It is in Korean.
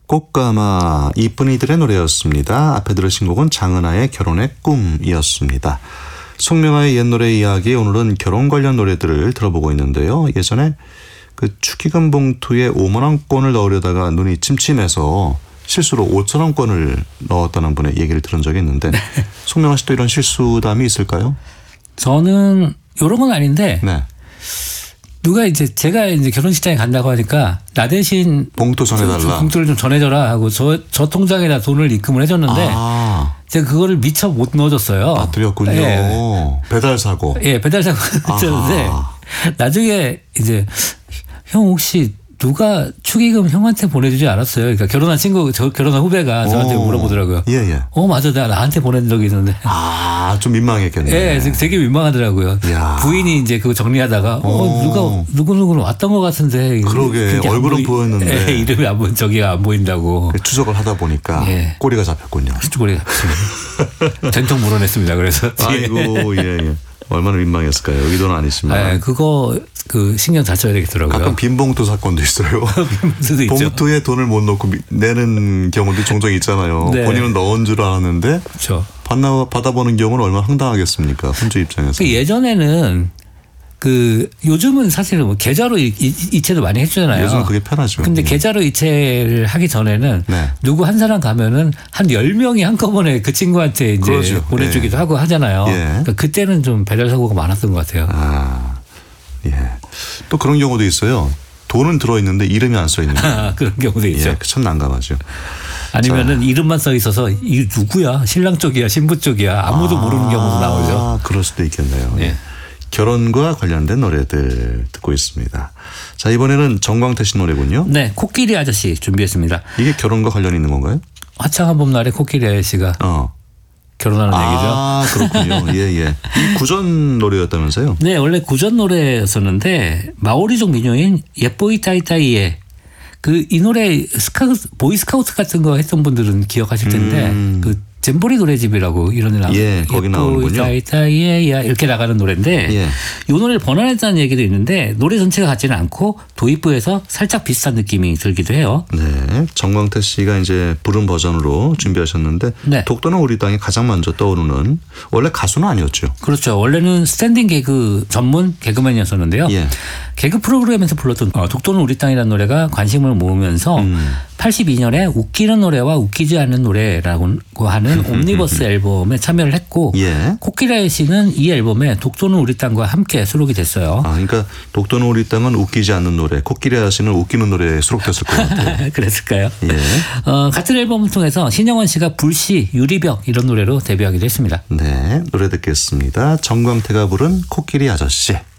꽃가마 이쁜이들의 노래였습니다. 앞에 들으신 곡은 장은하의 결혼의 꿈이었습니다. 송명아의 옛 노래 이야기, 오늘은 결혼 관련 노래들을 들어보고 있는데요. 예전에 그 축의금 봉투에 5만 원권을 넣으려다가 눈이 침침해서 실수로 5천 원권을 넣었다는 분의 얘기를 들은 적이 있는데 송명아 씨도 이런 실수담이 있을까요? 저는 이런 건 아닌데 네. 누가 제가 결혼식장에 간다고 하니까 나 대신 봉투 전해달라. 봉투를 좀 전해줘라 하고 저 통장에다 돈을 입금을 해줬는데 제가 그거를 미처 못 넣어줬어요. 드렸군요. 예. 배달 사고. 예, 배달 사고 했는데 나중에 형 혹시 누가 축의금 형한테 보내주지 않았어요? 그러니까 결혼한 친구, 결혼한 후배가 저한테 물어보더라고요. 예. 맞아. 나한테 보낸 적이 있는데. 좀 민망했겠네. 예, 되게 민망하더라고요. 야. 부인이 그거 정리하다가, 누구누구는 왔던 것 같은데. 그러게, 얼굴은 보였는데. 예, 이름이 저기가 안 보인다고. 추적을 하다 보니까 꼬리가 잡혔군요. 꼬리가 잡혔습니다. 된통 물어냈습니다. 그래서. 아이고, 예. 얼마나 민망했을까요? 의도는 아니지만. 그거 신경 잘 써야 되겠더라고요. 가끔 빈봉투 사건도 있어요. 빈봉투도 있죠. 봉투에 돈을 못 넣고 내는 경우도 종종 있잖아요. 네. 본인은 넣은 줄 알았는데 그렇죠. 받아보는 경우는 얼마나 황당하겠습니까? 혼주 입장에서. 예전에는 요즘은 사실은 계좌로 이체도 많이 해주잖아요. 요즘은 그게 편하죠. 근데 계좌로 이체를 하기 전에는 누구 한 사람 가면은 한 10명이 한꺼번에 그 친구한테 그렇죠. 보내주기도 하고 하잖아요. 그러니까 그때는 좀 배달 사고가 많았던 것 같아요. 예. 또 그런 경우도 있어요. 돈은 들어있는데 이름이 안 써 있는 거. 그런 경우도 있죠. 참 난감하죠. 아니면은 이름만 써 있어서 이게 누구야? 신랑 쪽이야? 신부 쪽이야? 아무도 모르는 경우도 나오죠. 그럴 수도 있겠네요. 예. 결혼과 관련된 노래들 듣고 있습니다. 자, 이번에는 정광태 씨 노래군요. 네, 코끼리 아저씨 준비했습니다. 이게 결혼과 관련이 있는 건가요? 화창한 봄날에 코끼리 아저씨가 결혼하는 얘기죠. 그렇군요. 예. 이 구전 노래였다면서요? 네, 원래 구전 노래였었는데 마오리족 민요인 예뽀이 타이타이의 이 노래 보이스카우트 같은 거 했던 분들은 기억하실 텐데 잼버리 노래집이라고 이런 데 나와요. 거기 나오는군요. 타이타이야 이렇게 나가는 노래인데 이 노래를 번안했다는 얘기도 있는데 노래 전체가 같지는 않고 도입부에서 살짝 비슷한 느낌이 들기도 해요. 네, 정광태 씨가 부른 버전으로 준비하셨는데 독도는 우리 땅이 가장 먼저 떠오르는, 원래 가수는 아니었죠. 그렇죠. 원래는 스탠딩 개그 전문 개그맨이었었는데요. 개그 프로그램에서 불렀던 독도는 우리 땅이라는 노래가 관심을 모으면서 82년에 웃기는 노래와 웃기지 않는 노래라고 하는 옴니버스 앨범에 참여를 했고 코끼리 아저씨는 이 앨범에 독도는 우리 땅과 함께 수록이 됐어요. 그러니까 독도는 우리 땅은 웃기지 않는 노래, 코끼리 아저씨는 웃기는 노래에 수록됐을 것 같아요. 그랬을까요? 같은 앨범을 통해서 신영원 씨가 불시, 유리벽 이런 노래로 데뷔하기도 했습니다. 네, 노래 듣겠습니다. 정광태가 부른 코끼리 아저씨.